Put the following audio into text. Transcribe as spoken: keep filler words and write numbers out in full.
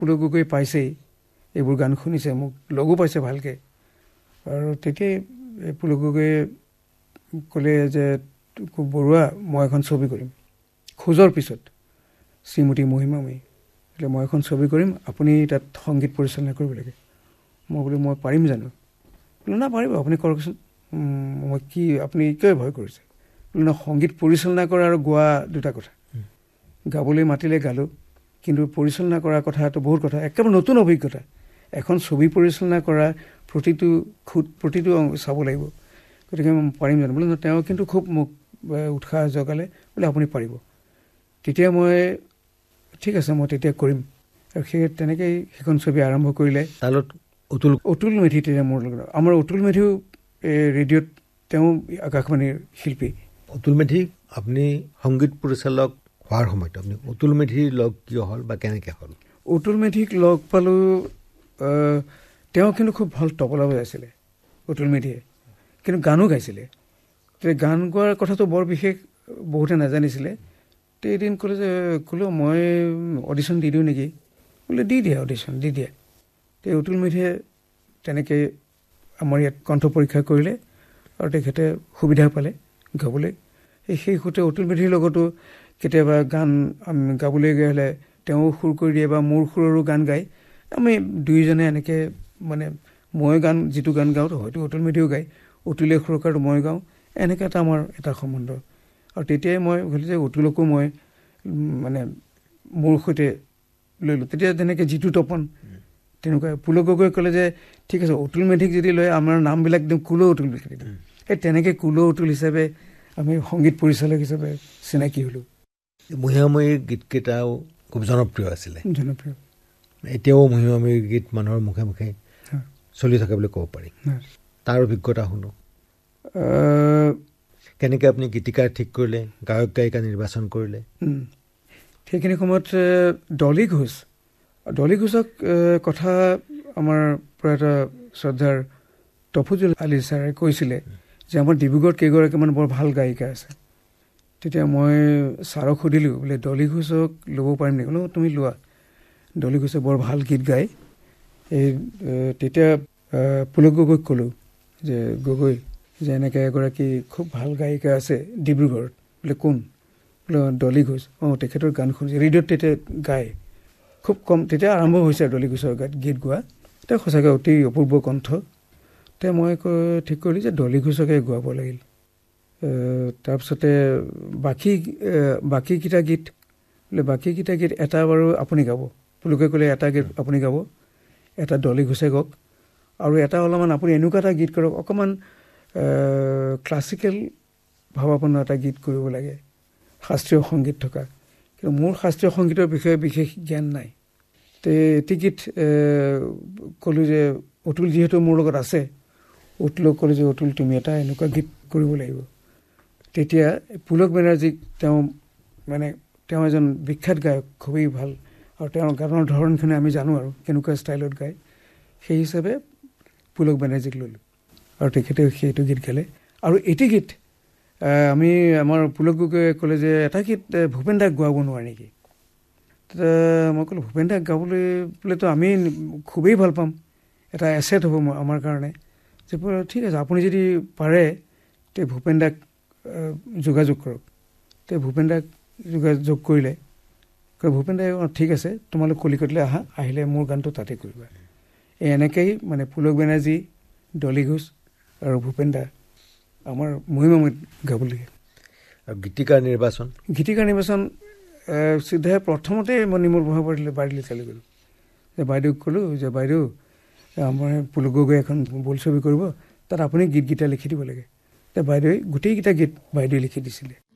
পুলক গগৈ পাইছেই, এইবোৰ গান শুনিছে, মোক লগো পাইছে ভালকৈ। আৰু তেতিয়াই পুলক গগৈয়ে ক'লে যে বৰুৱা মই এখন ছবি কৰিম খোজৰ পিছত, শ্ৰীমতী মহিমাময়ী, એટલે মই এখন ছবি কৰিম, আপুনি তাত সংগীত পৰিচালনা কৰিব লাগে। মই বোলো মই পাৰিম জানো? বোলো না পাৰিব, আপুনি কৰকচোন। মই কি আপুনি কিয় ভয় কৰিছে? বোলো না, সংগীত পৰিচালনা কৰা আৰু গোৱা দুটা কথা। গাবলৈ মাতিলে গালোঁ, কিন্তু পৰিচালনা কৰাৰ কথাটো বহুত কথা, একেবাৰে নতুন অভিজ্ঞতা। এখন ছবি পৰিচালনা কৰা প্ৰতিটো খুঁত প্ৰতিটো চাব লাগিব, গতিকে মই পাৰিম জানো? বোলে তেওঁ কিন্তু খুব মোক উৎসাহ জগালে, বোলে আপুনি পাৰিব। তেতিয়া মই ঠিক আছে মই তেতিয়া কৰিম। আৰু সেই তেনেকেই সেইখন ছবি আৰম্ভ কৰিলে। তালত অতুল অতুল মেধি তেতিয়া মোৰ লগত, আমাৰ অতুল মেধিও ৰেডিঅ'ত, তেওঁ আকাশবাণীৰ শিল্পী। অতুল মেধি আপুনি সংগীত পৰিচালক হোৱাৰ সময়ত আপুনি অতুল মেধিৰ লগ কিয় হ'ল বা কেনেকৈ হ'ল? অতুল মেধিক লগ পালোঁ, তেওঁ কিন্তু খুব ভাল তবলা বজাইছিলে অতুল মেধিয়ে, কিন্তু গানো গাইছিলে। গান গোৱাৰ কথাটো বৰ বিশেষ বহুতে নাজানিছিলে। তে এদিন ক'লে যে ক'লোঁ মই অডিশ্যন দি দিওঁ নেকি? বোলে দি দিয়া অডিশ্যন, দি দিয়া। তে অতুল মেধিয়ে তেনেকৈ আমাৰ ইয়াত কণ্ঠ পৰীক্ষা কৰিলে আৰু তেখেতে সুবিধা পালে গাবলৈ। সেই সেই সুতে অতুল মেধিৰ লগতো কেতিয়াবা গান গাবলৈ গ'লে তেওঁ সুৰ কৰি দিয়ে বা মোৰ সুৰৰো গান গায়। আমি দুয়োজনে এনেকৈ মানে মই গান যিটো গান গাওঁ হয়তো অতুল মেধিও গায়, অতুলে সুৰ কৰাটো মই গাওঁ, এনেকৈ এটা আমাৰ এটা সম্বন্ধ। আৰু তেতিয়াই মই ভাবিলোঁ যে অতুলকো মই মানে মোৰ সৈতে লৈ লওঁ। তেতিয়া তেনেকৈ জিতু তপন তেনেকুৱা। পুলক গগৈ ক'লে যে ঠিক আছে অতুল মেধিক যদি লৈ আমাৰ নামবিলাক দিওঁ কুল অতুল মেধি দিম। সেই তেনেকৈ কুল অতুল হিচাপে আমি সংগীত পৰিচালক হিচাপে চিনাকি হ'লোঁ। মহিমাময়ীৰ গীতকেইটাও খুব জনপ্ৰিয় আছিলে। জনপ্ৰিয় এতিয়াও মহিমাময়ীৰ গীত মানুহৰ মুখে মুখে চলি থাকে বুলি ক'ব পাৰি। তাৰ অভিজ্ঞতা শুনো। কেনেকৈ আপুনি গীতিকাৰ ঠিক কৰিলে, গায়ক গায়িকা নিৰ্বাচন কৰিলে? সেইখিনি সময়ত ডলি ঘোষ ডলি ঘোষক কথা আমাৰ প্ৰয়াত শ্ৰদ্ধাৰ তফুজুল আলি ছাৰে কৈছিলে যে আমাৰ ডিব্ৰুগড়ত কেইগৰাকীমান বৰ ভাল গায়িকা আছে। তেতিয়া মই ছাৰক সুধিলোঁ, বোলে ডলি ঘোষক ল'ব পাৰিম নেকি? বোলো তুমি লোৱা, ডলি ঘোষে বৰ ভাল গীত গায়। এই তেতিয়া পুলক গগৈক ক'লোঁ যে গগৈ যে এনেকৈ এগৰাকী খুব ভাল গায়িকা আছে ডিব্ৰুগড়ত। বোলে কোন? বোলে ডলি ঘোষ। অঁ তেখেতৰ গান শুনিছে, ৰেডিঅ'ত তেতিয়া গায় খুব কম। তেতিয়া আৰম্ভ হৈছে ডলি ঘোষৰ গাত গীত গোৱা। তেওঁ সঁচাকৈ অতি অপূৰ্ব কণ্ঠ। তেতিয়া মই ঠিক কৰিলোঁ যে ডলি ঘোষকে গোৱাব লাগিল। তাৰপিছতে বাকী বাকীকেইটা গীত বোলে বাকীকেইটা গীত এটা বাৰু আপুনি গাব। পুলকে ক'লে এটা গীত আপুনি গাব, এটা ডলি ঘোষে গাওক, আৰু এটা অলপমান আপুনি এনেকুৱা এটা গীত কৰক অকণমান ক্লাছিকেল ভাৱাপন্ন এটা গীত কৰিব লাগে, শাস্ত্ৰীয় সংগীত থকা। কিন্তু মোৰ শাস্ত্ৰীয় সংগীতৰ বিষয়ে বিশেষ জ্ঞান নাই। তে এটি গীত ক'লোঁ যে অতুল যিহেতু মোৰ লগত আছে, অতুলক ক'লোঁ যে অতুল তুমি এটা এনেকুৱা গীত কৰিব লাগিব। তেতিয়া পুলক বেনাৰ্জীক, তেওঁ মানে তেওঁ এজন বিখ্যাত গায়ক, খুবেই ভাল, আৰু তেওঁৰ গানৰ ধৰণখিনি আমি জানো আৰু কেনেকুৱা ষ্টাইলত গায়। সেই হিচাপে পুলক বেনাৰ্জীক ল'লোঁ আৰু তেখেতে সেইটো গীত গালে। আৰু এটি গীত আমি আমাৰ পুলক গগৈয়ে ক'লে যে এটা গীত ভূপেন দাক গোৱাব নোৱাৰে নেকি? তেতিয়া মই ক'লোঁ ভূপেন দাক গাবলৈ বোলেতো আমি খুবেই ভাল পাম, এটা এছেট হ'ব আমাৰ কাৰণে। যে ঠিক আছে আপুনি যদি পাৰে তে ভূপেন দাক যোগাযোগ কৰক। তে ভূপেন দাক যোগাযোগ কৰিলে, ভূপেন দাই অঁ ঠিক আছে তোমালোক কলিকতালৈ আহা, আহিলে মোৰ গানটো তাতে কৰিবা। এই এনেকেই মানে পুলক বেনাৰ্জী, ডলি ঘোষ আৰু ভূপেন দা আমাৰ মহিমাময়ীত গাবলৈ। আৰু গীতিকাৰ নিৰ্বাচন গীতিকাৰ নিৰ্বাচন চিধাই প্ৰথমতে মই নিৰ্মল প্ৰভা বাৰিলৈ চালি গ'লোঁ। যে বাইদেউক ক'লোঁ যে বাইদেউ আমাৰ পুলক গগৈ এখন বোলছবি কৰিব, তাত আপুনি গীতকেইটা লিখি দিব লাগে। তে বাইদেৱে গোটেইকেইটা গীত বাইদেৱে লিখি দিছিলে।